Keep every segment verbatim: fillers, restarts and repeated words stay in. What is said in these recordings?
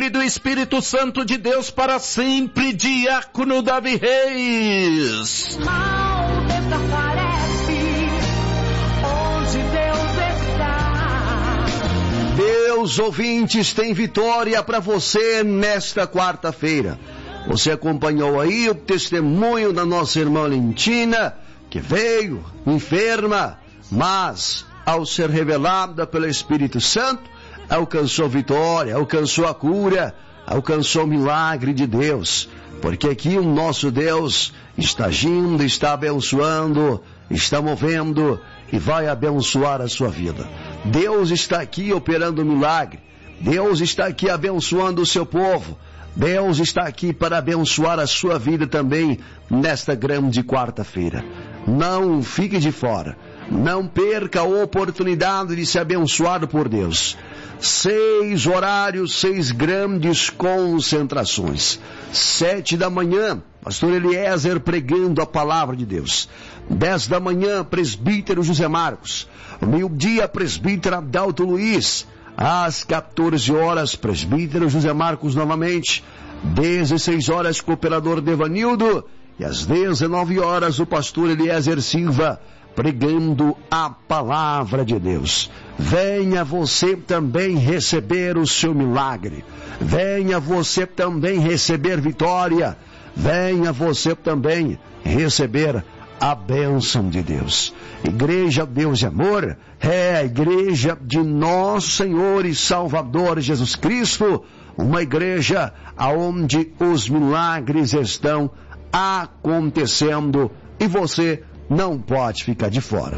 nome do Espírito Santo de Deus para sempre, Diácono Davi Reis. Mal desaparece onde Deus está. Deus, ouvintes, tem vitória para você nesta quarta-feira. Você acompanhou aí o testemunho da nossa irmã Lentina, que veio enferma, mas ao ser revelada pelo Espírito Santo, alcançou vitória, alcançou a cura, alcançou o milagre de Deus. Porque aqui o nosso Deus está agindo, está abençoando, está movendo e vai abençoar a sua vida. Deus está aqui operando o milagre. Deus está aqui abençoando o seu povo. Deus está aqui para abençoar a sua vida também nesta grande quarta-feira. Não fique de fora. Não perca a oportunidade de ser abençoado por Deus. Seis horários, seis grandes concentrações. Sete da manhã, pastor Eliezer pregando a palavra de Deus. Dez da manhã, presbítero José Marcos. Meio-dia, presbítero Adalto Luiz. Às quatorze horas, presbítero José Marcos novamente. dezesseis horas, cooperador Devanildo. E às dezenove horas, o pastor Eliezer Silva, pregando a palavra de Deus. Venha você também receber o seu milagre. Venha você também receber vitória. Venha você também receber a bênção de Deus. Igreja Deus e Amor é a igreja de nosso Senhor e Salvador Jesus Cristo, uma igreja onde os milagres estão acontecendo e você não pode ficar de fora.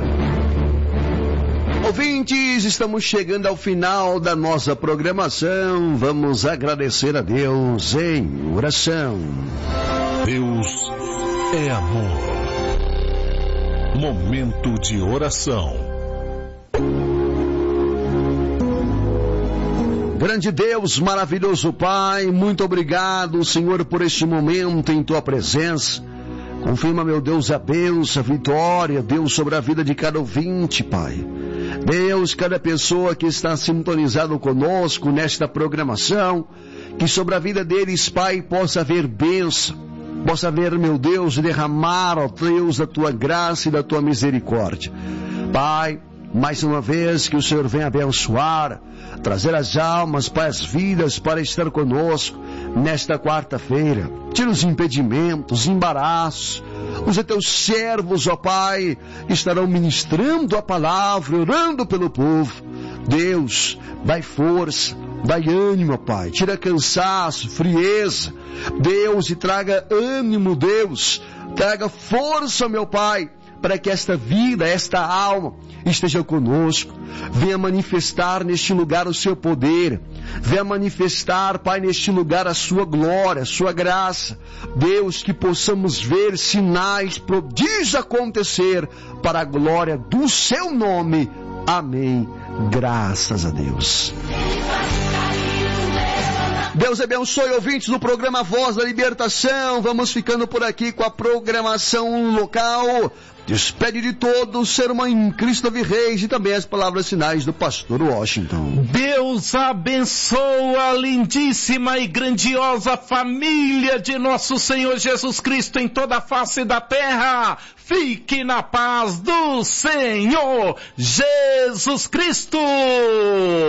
Ouvintes, estamos chegando ao final da nossa programação. Vamos agradecer a Deus em oração. Deus é amor. Momento de oração. Grande Deus, maravilhoso Pai, muito obrigado, Senhor, por este momento em Tua presença. Confirma, meu Deus, a bênção, a vitória, Deus, sobre a vida de cada ouvinte, Pai. Deus, cada pessoa que está sintonizado conosco nesta programação, que sobre a vida deles, Pai, possa haver bênção, possa haver, meu Deus, derramar, ó Deus, da Tua graça e da Tua misericórdia. Pai, mais uma vez que o Senhor venha abençoar, trazer as almas, Pai, as vidas para estar conosco nesta quarta-feira. Tira os impedimentos, embaraços. Os teus servos, ó Pai, estarão ministrando a palavra, orando pelo povo. Deus, dai força, dai ânimo, ó Pai. Tira cansaço, frieza. Deus, e traga ânimo, Deus. Traga força, meu Pai, para que esta vida, esta alma esteja conosco. Venha manifestar neste lugar o seu poder. Venha manifestar, Pai, neste lugar a sua glória, a sua graça. Deus, que possamos ver sinais, prodígios acontecer para a glória do seu nome. Amém. Graças a Deus. Deus abençoe, ouvintes do programa Voz da Libertação. Vamos ficando por aqui com a programação local. Despede de todos, ser uma em Cristo Davi Reis, e também as palavras finais do pastor Washington. Deus abençoa a lindíssima e grandiosa família de nosso Senhor Jesus Cristo em toda a face da terra. Fique na paz do Senhor Jesus Cristo.